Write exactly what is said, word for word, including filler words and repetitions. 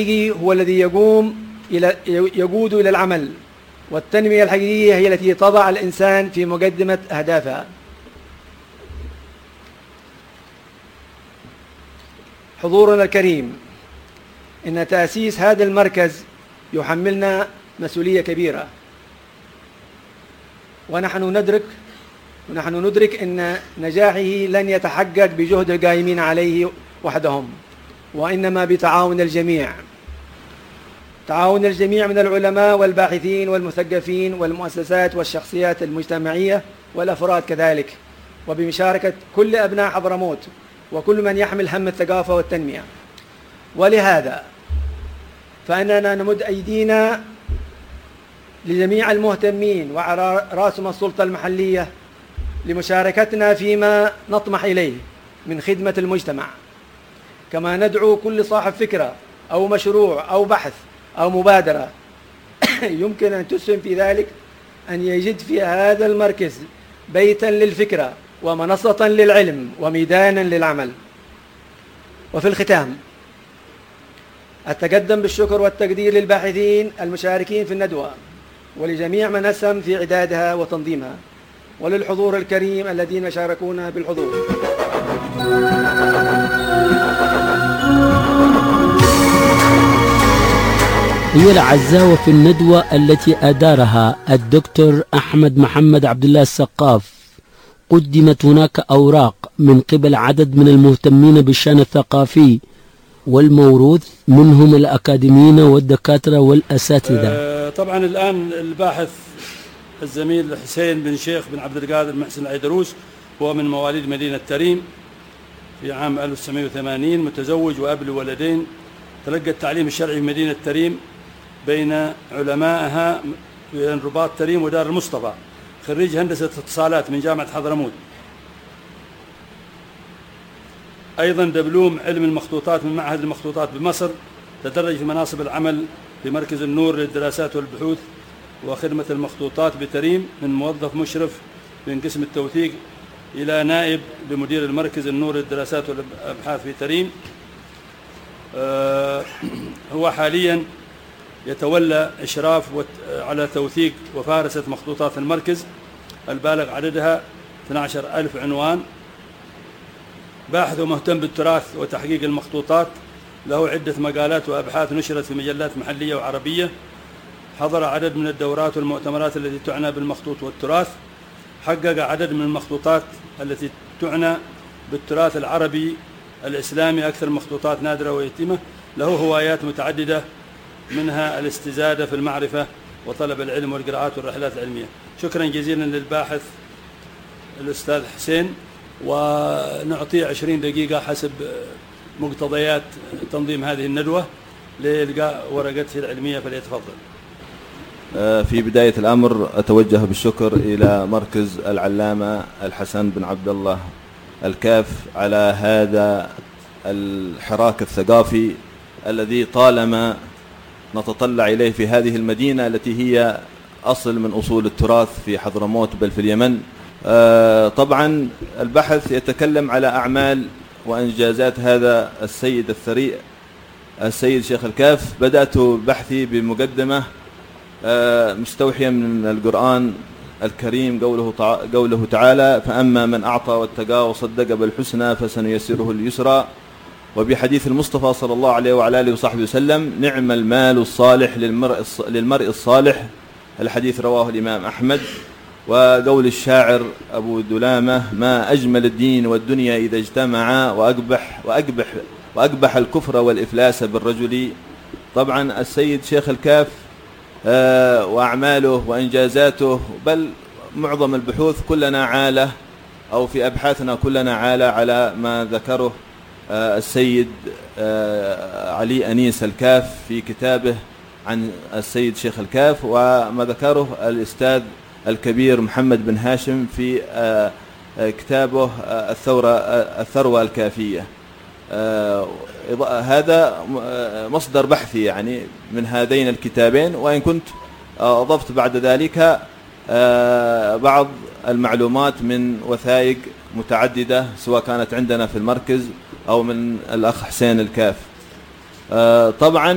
هو الذي يقوم إلى يقود إلى العمل، والتنمية الحقيقية هي التي تضع الإنسان في مقدمة أهدافها. حضورنا الكريم، إن تأسيس هذا المركز يحملنا مسؤولية كبيرة، ونحن ندرك ونحن ندرك أن نجاحه لن يتحقق بجهد القائمين عليه وحدهم، وإنما بتعاون الجميع، تعاون الجميع من العلماء والباحثين والمثقفين والمؤسسات والشخصيات المجتمعية والأفراد كذلك، وبمشاركة كل أبناء حضرموت وكل من يحمل هم الثقافة والتنمية. ولهذا فإننا نمد أيدينا لجميع المهتمين وعلى رأسهم السلطة المحلية لمشاركتنا فيما نطمح إليه من خدمة المجتمع، كما ندعو كل صاحب فكرة أو مشروع أو بحث أو مبادرة يمكن أن تسهم في ذلك أن يجد في هذا المركز بيتا للفكرة ومنصة للعلم وميدانا للعمل. وفي الختام أتقدم بالشكر والتقدير للباحثين المشاركين في الندوة، ولجميع من أسهم في إعدادها وتنظيمها، وللحضور الكريم الذين شاركونا بالحضور. هي الأعزاء، وفي الندوة التي أدارها الدكتور أحمد محمد عبد الله السقاف قدمت هناك أوراق من قبل عدد من المهتمين بالشأن الثقافي والموروث، منهم الأكاديميين والدكاترة والأساتذة. طبعا الآن الباحث الزميل حسين بن شيخ بن عبد القادر محسن العيدروس هو من مواليد مدينة تريم في عام ألف وتسعمائة وثمانين، متزوج وأب لولدين، تلقى التعليم الشرعي في مدينة تريم بين علمائها بين رباط تريم ودار المصطفى، خريج هندسة اتصالات من جامعة حضرموت. أيضا دبلوم علم المخطوطات من معهد المخطوطات بمصر، تدرج في مناصب العمل في مركز النور للدراسات والبحوث وخدمة المخطوطات بتريم، من موظف مشرف من قسم التوثيق إلى نائب لمدير المركز النور للدراسات والأبحاث في تريم. آه هو حاليا يتولى إشراف على توثيق وفارسة مخطوطات المركز البالغ عددها اثني عشر ألف عنوان. باحث ومهتم بالتراث وتحقيق المخطوطات، له عدة مقالات وأبحاث نشرت في مجلات محلية وعربية. حضر عدد من الدورات والمؤتمرات التي تعنى بالمخطوط والتراث. حقق عدد من المخطوطات التي تعنى بالتراث العربي الإسلامي، أكثر مخطوطات نادرة ويتيمة. له هوايات متعددة، منها الاستزادة في المعرفة وطلب العلم والقراءات والرحلات العلمية. شكرا جزيلا للباحث الأستاذ حسين، ونعطيه عشرين دقيقة حسب مقتضيات تنظيم هذه الندوة لإلقاء ورقته العلمية، فليتفضل. في بداية الأمر أتوجه بالشكر إلى مركز العلامة الحسن بن عبد الله الكاف على هذا الحراك الثقافي الذي طالما نتطلع إليه في هذه المدينة التي هي أصل من أصول التراث في حضرموت بل في اليمن. طبعا البحث يتكلم على أعمال وإنجازات هذا السيد الثري السيد شيخ الكاف. بدأت بحثي بمقدمة مستوحيا من القرآن الكريم، قوله قوله تعالى: فأما من أعطى واتقى وصدق بالحسنى فسنيسره اليسرى، وبحديث المصطفى صلى الله عليه وعلى آله وصحبه وسلم: نعم المال الصالح للمرء للمرء الصالح، الحديث رواه الإمام أحمد. وقول الشاعر أبو دلامة: ما أجمل الدين والدنيا إذا اجتمعا، وأقبح وأقبح وأقبح الكفر والإفلاس بالرجل. طبعا السيد شيخ الكاف آه وأعماله وإنجازاته، بل معظم البحوث كلنا عالة، أو في أبحاثنا كلنا عالة على ما ذكره آه السيد آه علي أنيس الكاف في كتابه عن السيد شيخ الكاف، وما ذكره الأستاذ الكبير محمد بن هاشم في آه كتابه آه الثورة آه الثروة الكافية. آه هذا مصدر بحثي يعني من هذين الكتابين، وإن كنت أضفت بعد ذلك بعض المعلومات من وثائق متعددة سواء كانت عندنا في المركز أو من الأخ حسين الكاف. طبعا